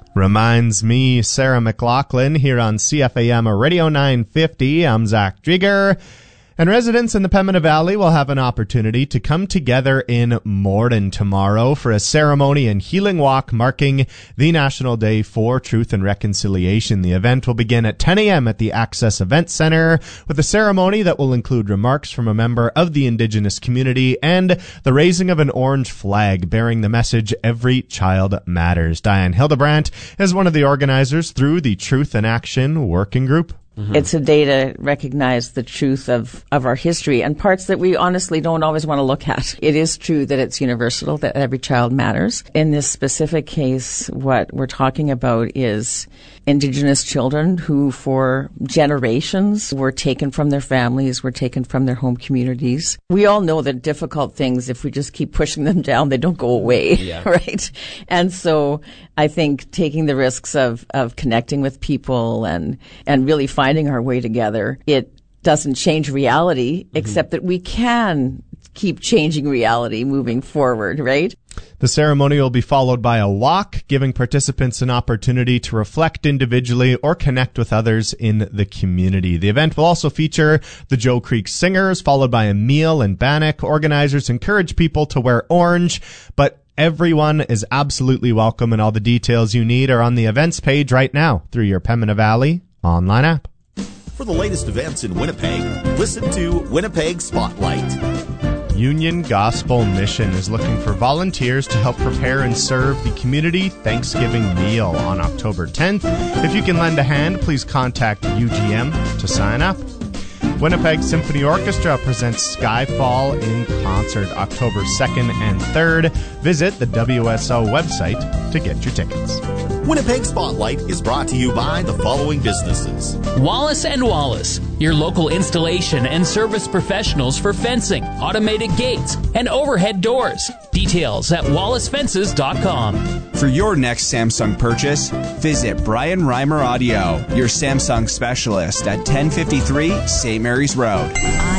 Reminds me, Sarah McLaughlin here on CFAM Radio 950. I'm Zach Drieger. And residents in the Pembina Valley will have an opportunity to come together in Morden tomorrow for a ceremony and healing walk marking the National Day for Truth and Reconciliation. The event will begin at 10 a.m. at the Access Event Center with a ceremony that will include remarks from a member of the Indigenous community and the raising of an orange flag bearing the message, "Every Child Matters." Diane Hildebrandt is one of the organizers through the Truth and Action Working Group. Mm-hmm. It's a day to recognize the truth of our history and parts that we honestly don't always want to look at. It is true that it's universal, that every child matters. In this specific case, what we're talking about is Indigenous children who for generations were taken from their families, were taken from their home communities. We all know that difficult things, if we just keep pushing them down, they don't go away, right? And so I think taking the risks of connecting with people and really finding our way together, it doesn't change reality, except that we can keep changing reality moving forward, right? The ceremony will be followed by a walk, giving participants an opportunity to reflect individually or connect with others in the community. The event will also feature the Joe Creek Singers, followed by a meal in Bannock. Organizers encourage people to wear orange, but everyone is absolutely welcome, and all the details you need are on the events page right now through your Pembina Valley online app. For the latest events in Winnipeg, listen to Winnipeg Spotlight. Union Gospel Mission is looking for volunteers to help prepare and serve the community Thanksgiving meal on October 10th. If you can lend a hand, please contact UGM to sign up. Winnipeg Symphony Orchestra presents Skyfall in concert October 2nd and 3rd. Visit the WSO website to get your tickets. Winnipeg Spotlight is brought to you by the following businesses. Wallace & Wallace, your local installation and service professionals for fencing, automated gates, and overhead doors. Details at wallacefences.com. For your next Samsung purchase, visit Brian Reimer Audio, your Samsung specialist at 1053 St. Mary's Road.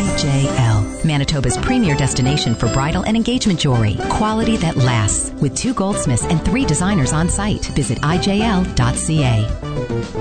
IJL, Manitoba's premier destination for bridal and engagement jewelry. Quality that lasts. With 2 goldsmiths and 3 designers on site. Visit IJL.ca.